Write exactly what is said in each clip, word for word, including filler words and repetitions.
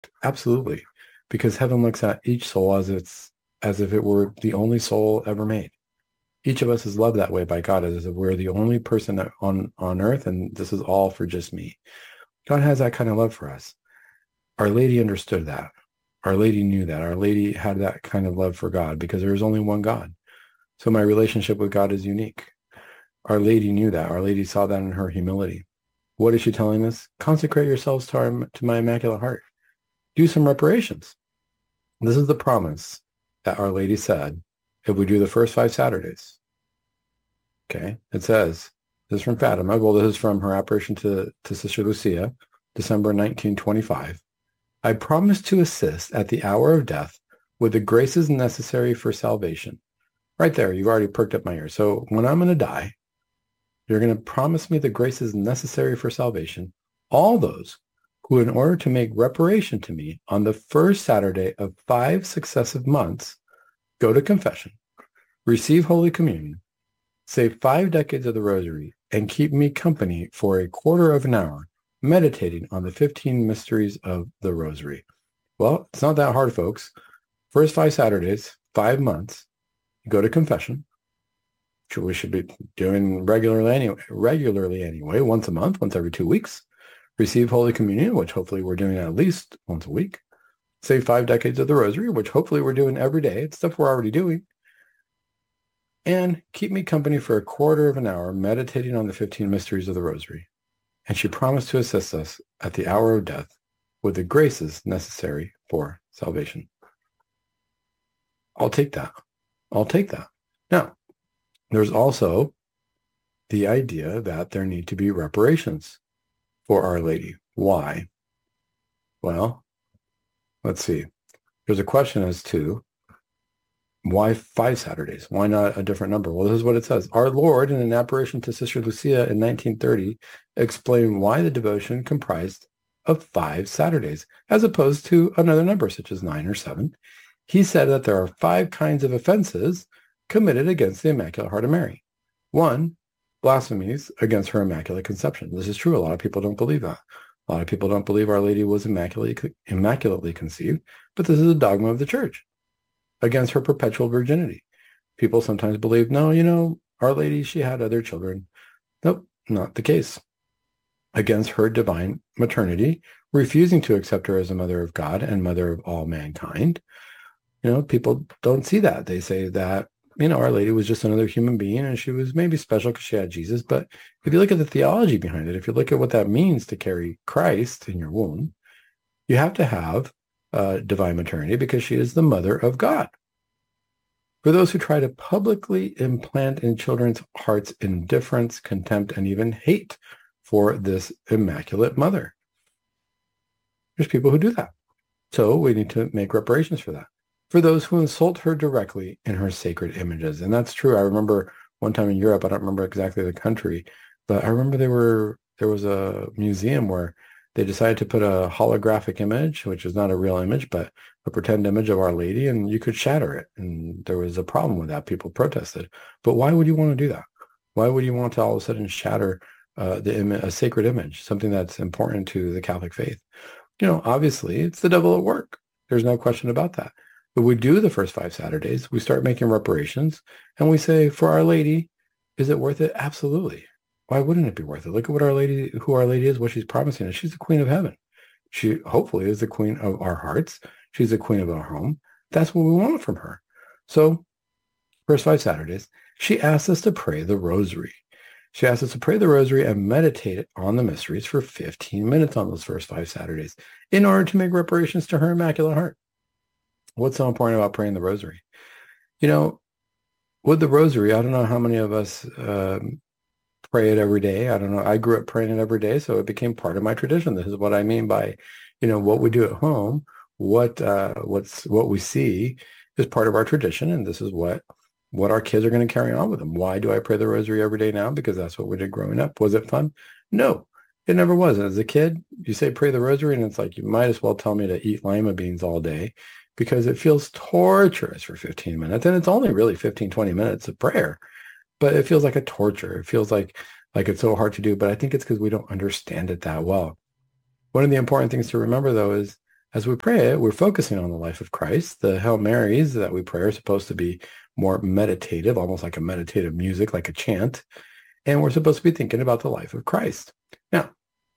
Absolutely. Because heaven looks at each soul as it's as if it were the only soul ever made. Each of us is loved that way by God, as if we're the only person on, on earth, and this is all for just me. God has that kind of love for us. Our Lady understood that. Our Lady knew that. Our Lady had that kind of love for God because there is only one God. So my relationship with God is unique. Our Lady knew that. Our Lady saw that in her humility. What is she telling us? Consecrate yourselves to, our, to my Immaculate Heart. Do some reparations. This is the promise that Our Lady said if we do the first five Saturdays. Okay, it says, this is from Fatima. Well, this is from her apparition to, to Sister Lucia, December nineteen twenty-five. I promise to assist at the hour of death with the graces necessary for salvation. Right there, you've already perked up my ears. So when I'm going to die, you're going to promise me the graces necessary for salvation, all those who, in order to make reparation to me on the first Saturday of five successive months, go to confession, receive Holy Communion, say five decades of the Rosary, and keep me company for a quarter of an hour, meditating on the fifteen mysteries of the Rosary. Well, it's not that hard, folks. First five Saturdays, five months, go to confession, which we should be doing regularly anyway, regularly anyway, once a month, once every two weeks. Receive Holy Communion, which hopefully we're doing at least once a week. Say five decades of the Rosary, which hopefully we're doing every day. It's stuff we're already doing. And keep me company for a quarter of an hour, meditating on the fifteen mysteries of the Rosary. And she promised to assist us at the hour of death with the graces necessary for salvation. I'll take that. I'll take that. Now, there's also the idea that there need to be reparations for Our Lady. Why? Well, let's see. There's a question as to why five Saturdays? Why not a different number? Well, this is what it says. Our Lord, in an apparition to Sister Lucia in nineteen thirty, explained why the devotion comprised of five Saturdays, as opposed to another number, such as nine or seven. He said that there are five kinds of offenses committed against the Immaculate Heart of Mary. One, blasphemies against her Immaculate Conception. This is true. A lot of people don't believe that. A lot of people don't believe Our Lady was immaculately, immaculately conceived, but this is a dogma of the Church. Against her perpetual virginity. People sometimes believe, no, you know, Our Lady, she had other children. Nope, not the case. Against her divine maternity, refusing to accept her as a mother of God and mother of all mankind. You know, people don't see that. They say that, you know, Our Lady was just another human being and she was maybe special because she had Jesus. But if you look at the theology behind it, if you look at what that means to carry Christ in your womb, you have to have Uh, divine maternity because she is the mother of God. For those who try to publicly implant in children's hearts indifference, contempt, and even hate for this immaculate mother. There's people who do that. So we need to make reparations for that. For those who insult her directly in her sacred images. And that's true. I remember one time in Europe, I don't remember exactly the country, but I remember they were there was a museum where they decided to put a holographic image, which is not a real image, but a pretend image of Our Lady, and you could shatter it. And there was a problem with that. People protested. But why would you want to do that? Why would you want to all of a sudden shatter uh, the Im- a sacred image, something that's important to the Catholic faith? You know, obviously, it's the devil at work. There's no question about that. But we do the first five Saturdays. We start making reparations, and we say, for Our Lady, is it worth it? Absolutely. Why wouldn't it be worth it? Look at what Our Lady, who Our Lady is, what she's promising us. She's the Queen of Heaven. She hopefully is the Queen of our hearts. She's the Queen of our home. That's what we want from her. So, first five Saturdays, she asks us to pray the Rosary. She asks us to pray the Rosary and meditate on the mysteries for fifteen minutes on those first five Saturdays in order to make reparations to her Immaculate Heart. What's so important about praying the Rosary? You know, with the Rosary, I don't know how many of us um, pray it every day. I don't know. I grew up praying it every day, so it became part of my tradition. This is what I mean by, you know, what we do at home, what uh, what's what we see is part of our tradition, and this is what what our kids are going to carry on with them. Why do I pray the Rosary every day now? Because that's what we did growing up. Was it fun? No, it never was. As a kid, you say pray the Rosary, and it's like you might as well tell me to eat lima beans all day because it feels torturous for fifteen minutes, and it's only really fifteen, twenty minutes of prayer. But it feels like a torture. It feels like like it's so hard to do. But I think it's because we don't understand it that well. One of the important things to remember, though, is As we pray it, we're focusing on the life of Christ. The Hail Marys that we pray are supposed to be more meditative, almost like a meditative music, like a chant. And we're supposed to be thinking about the life of Christ. Now,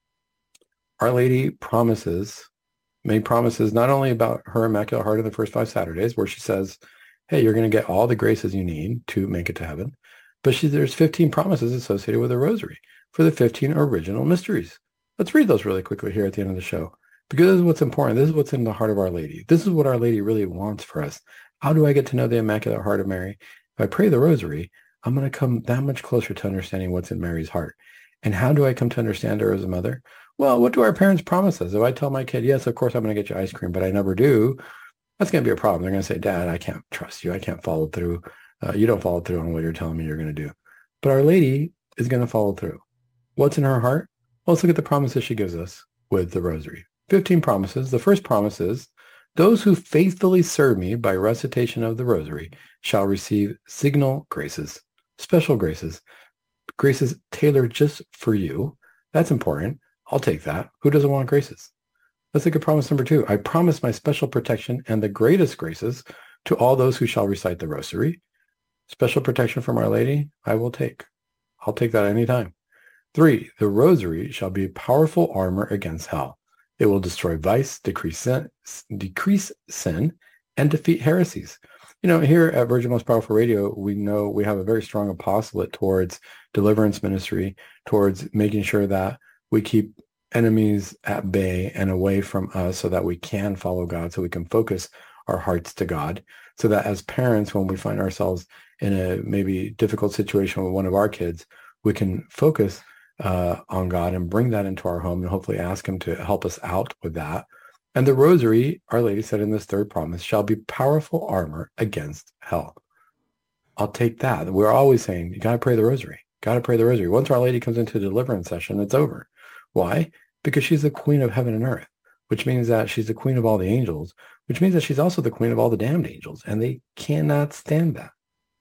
Our Lady promises, made promises not only about her Immaculate Heart in the first five Saturdays, where she says, hey, you're going to get all the graces you need to make it to heaven. But she, there's fifteen promises associated with the Rosary for the fifteen original mysteries. Let's read those really quickly here at the end of the show, because this is what's important. This is what's in the heart of Our Lady. This is what Our Lady really wants for us. How do I get to know the Immaculate Heart of Mary? If I pray the Rosary, I'm going to come that much closer to understanding what's in Mary's heart. And how do I come to understand her as a mother? Well, what do our parents promise us? If I tell my kid, yes, of course, I'm going to get you ice cream, but I never do, that's going to be a problem. They're going to say, Dad, I can't trust you. I can't follow through. Uh, you don't follow through on what you're telling me you're going to do. But Our Lady is going to follow through. What's in her heart? Well, let's look at the promises she gives us with the Rosary. fifteen promises. The first promise is, those who faithfully serve me by recitation of the Rosary shall receive signal graces, special graces, graces tailored just for you. That's important. I'll take that. Who doesn't want graces? Let's look at promise number two. I promise my special protection and the greatest graces to all those who shall recite the Rosary. Special protection from Our Lady, I will take. I'll take that anytime. Three, the Rosary shall be powerful armor against hell. It will destroy vice, decrease sin, decrease sin, and defeat heresies. You know, here at Virgin Most Powerful Radio, we know we have a very strong apostolate towards deliverance ministry, towards making sure that we keep enemies at bay and away from us so that we can follow God, so we can focus our hearts to God, so that as parents, when we find ourselves in a maybe difficult situation with one of our kids, we can focus uh, on God and bring that into our home and hopefully ask him to help us out with that. And the Rosary, Our Lady said in this third promise, shall be powerful armor against hell. I'll take that. We're always saying, you got to pray the Rosary. Got to pray the Rosary. Once Our Lady comes into the deliverance session, it's over. Why? Because she's the queen of heaven and earth, which means that she's the queen of all the angels, which means that she's also the queen of all the damned angels, and they cannot stand that.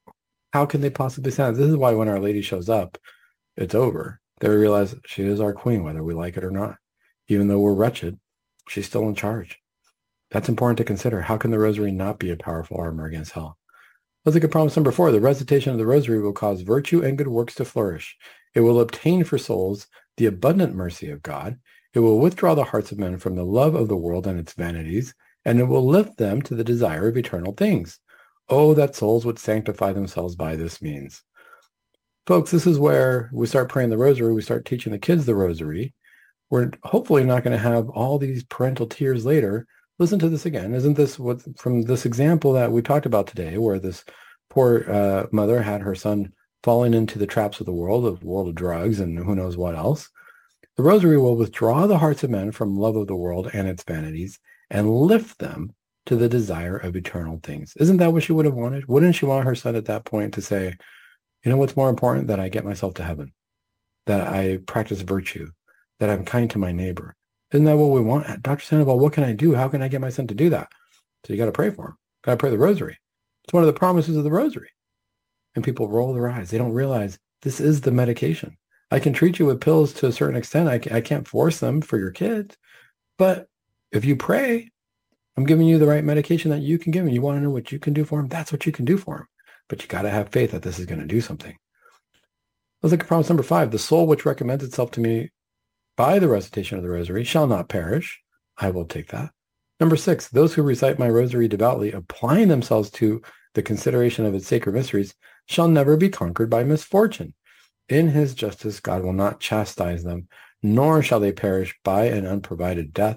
How can they possibly stand it? This is why when Our Lady shows up, it's over. They realize she is our queen, whether we like it or not. Even though we're wretched, she's still in charge. That's important to consider. How can the Rosary not be a powerful armor against hell? Let's look at promise number four. The recitation of the Rosary will cause virtue and good works to flourish. It will obtain for souls the abundant mercy of God. It will withdraw the hearts of men from the love of the world and its vanities, and it will lift them to the desire of eternal things. Oh, that souls would sanctify themselves by this means. Folks, this is where we start praying the Rosary. We start teaching the kids the Rosary. We're hopefully not going to have all these parental tears later. Listen to this again. Isn't this what from this example that we talked about today, where this poor uh, mother had her son falling into the traps of the world, of the world of drugs and who knows what else? The Rosary will withdraw the hearts of men from love of the world and its vanities and lift them to the desire of eternal things. Isn't that what she would have wanted? Wouldn't she want her son at that point to say, you know what's more important? That I get myself to heaven, that I practice virtue, that I'm kind to my neighbor. Isn't that what we want? Doctor Sandoval, what can I do? How can I get my son to do that? So you got to pray for him. Got to pray the Rosary. It's one of the promises of the Rosary. And people roll their eyes. They don't realize this is the medication. I can treat you with pills to a certain extent. I, I can't force them for your kids. But if you pray, I'm giving you the right medication that you can give him. You want to know what you can do for him? That's what you can do for him. But you got to have faith that this is going to do something. Let's look at promise number five. The soul which recommends itself to me by the recitation of the Rosary shall not perish. I will take that. Number six, those who recite my Rosary devoutly, applying themselves to the consideration of its sacred mysteries, shall never be conquered by misfortune. In his justice, God will not chastise them, nor shall they perish by an unprovided death.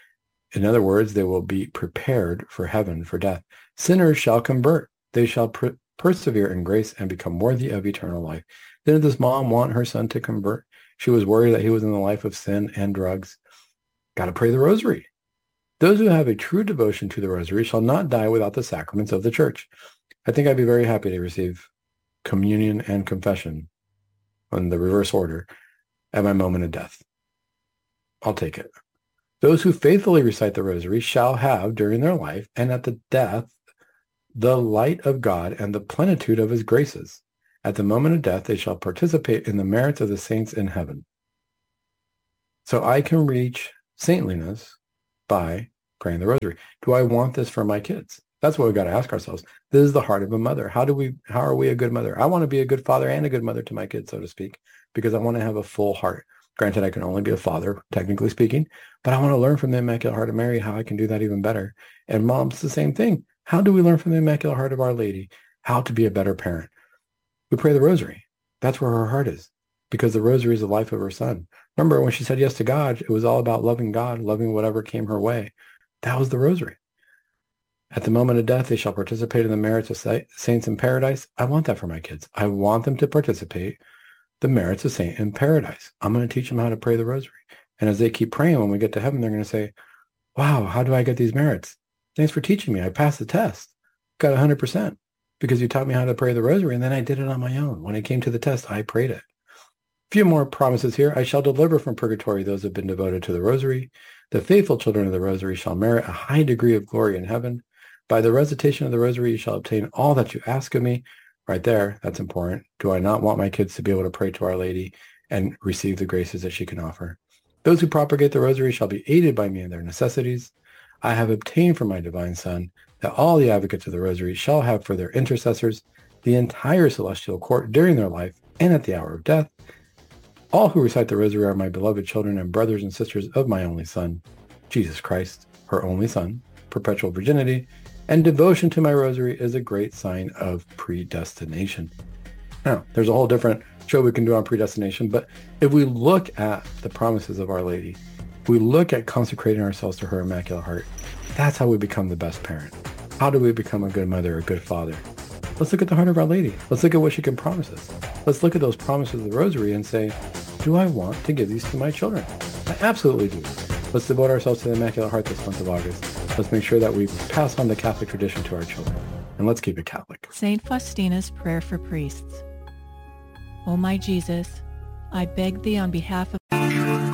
In other words, they will be prepared for heaven, for death. Sinners shall convert. They shall per- persevere in grace and become worthy of eternal life. Didn't this mom want her son to convert? She was worried that he was in the life of sin and drugs. Got to pray the Rosary. Those who have a true devotion to the Rosary shall not die without the sacraments of the Church. I think I'd be very happy to receive communion and confession in the reverse order at my moment of death. I'll take it. Those who faithfully recite the Rosary shall have during their life and at the death the light of God and the plenitude of his graces. At the moment of death, they shall participate in the merits of the saints in heaven. So I can reach saintliness by praying the rosary. Do I want this for my kids? That's what we've got to ask ourselves. This is the heart of a mother. How do we, how are we a good mother? I want to be a good father and a good mother to my kids, so to speak, because I want to have a full heart. Granted, I can only be a father, technically speaking, but I want to learn from the Immaculate Heart of Mary how I can do that even better. And moms, the same thing. How do we learn from the Immaculate Heart of Our Lady how to be a better parent? We pray the rosary. That's where her heart is, because the rosary is the life of her son. Remember, when she said yes to God, it was all about loving God, loving whatever came her way. That was the rosary. At the moment of death, they shall participate in the merits of sa- saints in paradise. I want that for my kids. I want them to participate the merits of saint in paradise. I'm going to teach them how to pray the rosary. And as they keep praying, when we get to heaven, they're going to say, wow, how do I get these merits? Thanks for teaching me. I passed the test. Got one hundred percent because you taught me how to pray the rosary, and then I did it on my own. When it came to the test, I prayed it. A few more promises here. I shall deliver from purgatory those who have been devoted to the rosary. The faithful children of the rosary shall merit a high degree of glory in heaven. By the recitation of the rosary, you shall obtain all that you ask of me. Right there, that's important. Do I not want my kids to be able to pray to Our Lady and receive the graces that she can offer? Those who propagate the rosary shall be aided by me in their necessities. I have obtained from my divine Son that all the advocates of the rosary shall have for their intercessors the entire celestial court during their life and at the hour of death. All who recite the rosary are my beloved children and brothers and sisters of my only Son, Jesus Christ, her only Son, perpetual virginity, and devotion to my rosary is a great sign of predestination. Now, there's a whole different show we can do on predestination, but if we look at the promises of Our Lady, we look at consecrating ourselves to her Immaculate Heart, that's how we become the best parent. How do we become a good mother, a good father? Let's look at the heart of Our Lady. Let's look at what she can promise us. Let's look at those promises of the rosary and say, do I want to give these to my children? I absolutely do. Let's devote ourselves to the Immaculate Heart this month of August. Let's make sure that we pass on the Catholic tradition to our children. And let's keep it Catholic. Saint Faustina's Prayer for Priests. O my Jesus, I beg thee on behalf of